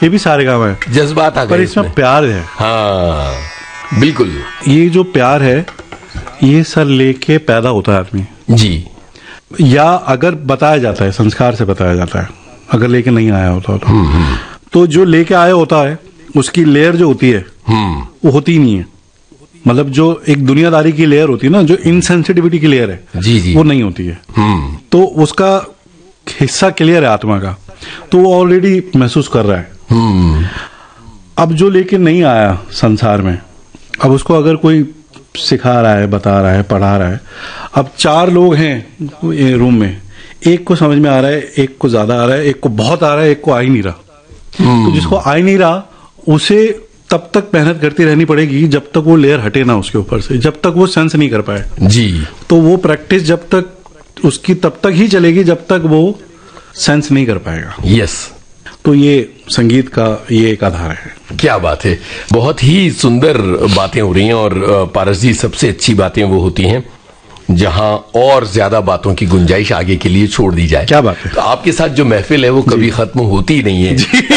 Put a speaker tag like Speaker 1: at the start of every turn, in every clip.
Speaker 1: ये भी सारेगामा है,
Speaker 2: जज्बात आ गए,
Speaker 1: पर इसमें प्यार है।
Speaker 2: हाँ बिल्कुल।
Speaker 1: ये जो प्यार है ये सर लेके पैदा होता है आदमी
Speaker 2: जी,
Speaker 1: या अगर बताया जाता है, संस्कार से बताया जाता है, अगर लेके नहीं आया होता तो जो लेके आया होता है उसकी लेयर जो होती है वो होती ही नहीं है। मतलब जो एक दुनियादारी की लेयर होती है ना, जो इनसेंसिटिविटी की लेयर है,
Speaker 2: जी जी,
Speaker 1: वो नहीं होती है। तो उसका हिस्सा क्लियर है आत्मा का, तो वो ऑलरेडी महसूस कर रहा है। अब जो लेके नहीं आया संसार में, अब उसको अगर कोई सिखा रहा है, बता रहा है, पढ़ा रहा है, अब 4 लोग हैं रूम में, एक को समझ में आ रहा है, एक को ज्यादा आ रहा है, एक को बहुत आ रहा है, एक को आ ही नहीं रहा। तो जिसको आ ही नहीं रहा उसे तब तक मेहनत करती रहनी पड़ेगी जब तक वो लेयर हटे ना उसके ऊपर से, जब तक वो सेंस नहीं कर पाए
Speaker 2: जी।
Speaker 1: तो वो प्रैक्टिस जब तक उसकी तब तक ही चलेगी जब तक वो सेंस नहीं कर पाएगा।
Speaker 2: यस।
Speaker 1: तो ये संगीत का ये एक आधार है।
Speaker 2: क्या बात है, बहुत ही सुंदर बातें हो रही हैं। और पारस जी, सबसे अच्छी बातें वो होती हैं जहां और ज्यादा बातों की गुंजाइश आगे के लिए छोड़ दी जाए।
Speaker 1: क्या बात है।
Speaker 2: तो आपके साथ जो महफिल है वो कभी खत्म होती ही नहीं है।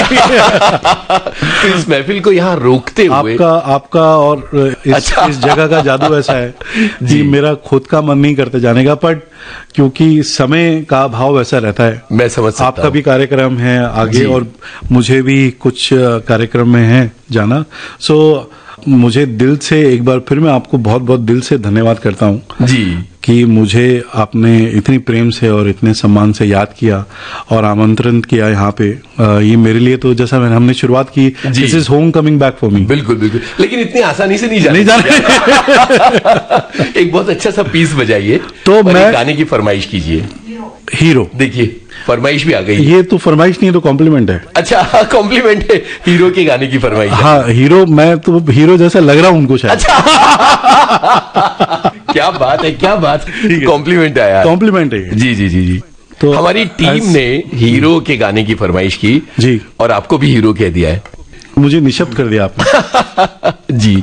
Speaker 2: तो इस महफिल को यहाँ रोकते हुए
Speaker 1: आपका और इस जगह का जादू ऐसा है जी, मेरा खुद का मन नहीं करता जाने का, बट क्योंकि समय का भाव वैसा रहता है।
Speaker 2: मैं समझ सकता हूं।
Speaker 1: आपका भी कार्यक्रम है आगे और मुझे भी कुछ कार्यक्रम में है जाना। सो मुझे दिल से एक बार फिर मैं आपको बहुत बहुत दिल से धन्यवाद करता हूं जी, कि मुझे आपने इतनी प्रेम से और इतने सम्मान से याद किया और आमंत्रण किया यहाँ पे। ये मेरे लिए तो जैसा हमने शुरुआत की, this is home coming back for me.
Speaker 2: बिल्कुल बिल्कुल, लेकिन इतनी आसानी से नहीं जाने एक बहुत अच्छा सा पीस बजाइए तो मैं गाने की फरमाइश कीजिए।
Speaker 1: हीरो।
Speaker 2: देखिए फरमाइश भी आ गई। ये
Speaker 1: तो फरमाइश नहीं, तो कॉम्प्लीमेंट है।
Speaker 2: अच्छा कॉम्प्लीमेंट है, हीरो के गाने की फरमाइश।
Speaker 1: हाँ हीरो, मैं तो हीरो जैसा लग रहा हूं उनको शायद।
Speaker 2: अच्छा क्या बात है, क्या बात, कॉम्प्लीमेंट आया।
Speaker 1: कॉम्प्लीमेंट है
Speaker 2: जी जी जी जी। तो हमारी टीम ने हीरो के गाने की फरमाइश की
Speaker 1: जी, और
Speaker 2: आपको भी हीरो कह दिया है।
Speaker 1: मुझे निशब्द कर दिया आपने।
Speaker 2: जी।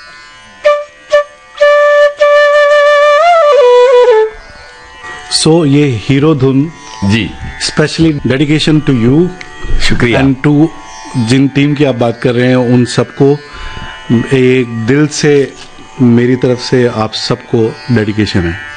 Speaker 1: सो ये हीरो धुन
Speaker 2: जी,
Speaker 1: स्पेशली डेडिकेशन टू यू।
Speaker 2: शुक्रिया।
Speaker 1: एंड टू जिन टीम की आप बात कर रहे हैं उन सबको एक दिल से मेरी तरफ से आप सबको डेडिकेशन है।